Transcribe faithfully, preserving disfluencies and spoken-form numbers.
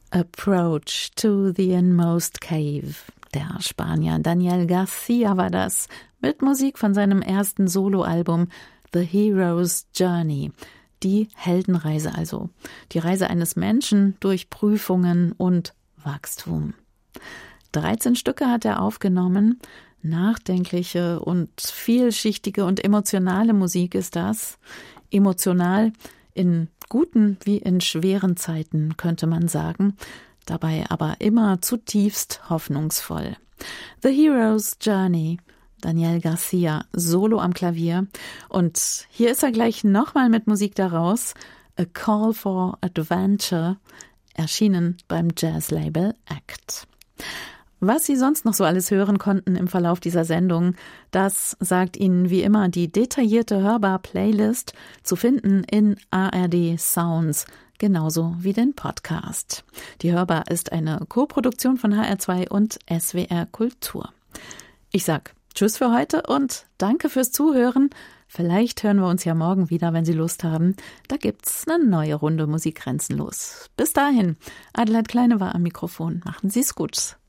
Approach to the Inmost Cave. Der Spanier Daniel Garcia war das, mit Musik von seinem ersten Soloalbum The Hero's Journey. Die Heldenreise also. Die Reise eines Menschen durch Prüfungen und Wachstum. dreizehn Stücke hat er aufgenommen. Nachdenkliche und vielschichtige und emotionale Musik ist das. Emotional in guten wie in schweren Zeiten, könnte man sagen. Dabei aber immer zutiefst hoffnungsvoll. The Hero's Journey. Daniel Garcia, Solo am Klavier. Und hier ist er gleich nochmal mit Musik daraus. A Call for Adventure, erschienen beim Jazzlabel Act. Was Sie sonst noch so alles hören konnten im Verlauf dieser Sendung, das sagt Ihnen wie immer die detaillierte Hörbar-Playlist, zu finden in A R D Sounds, genauso wie den Podcast. Die Hörbar ist eine Co-Produktion von H R zwei und S W R Kultur. Ich sag Tschüss für heute und danke fürs Zuhören. Vielleicht hören wir uns ja morgen wieder, wenn Sie Lust haben. Da gibt's eine neue Runde Musik grenzenlos. Bis dahin, Adelheid Kleine war am Mikrofon. Machen Sie's gut.